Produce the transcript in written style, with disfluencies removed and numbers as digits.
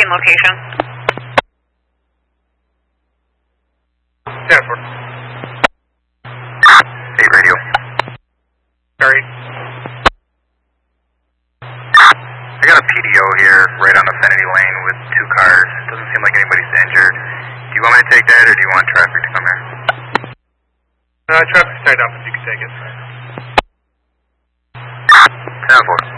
parking location. 10-4. 8 radio. Sorry. I got a PDO here right on Affinity Lane with 2 cars. Doesn't seem like anybody's injured. Do you want me to take that, or do you want traffic to come here? Traffic's tied up if you can take it. 10-4.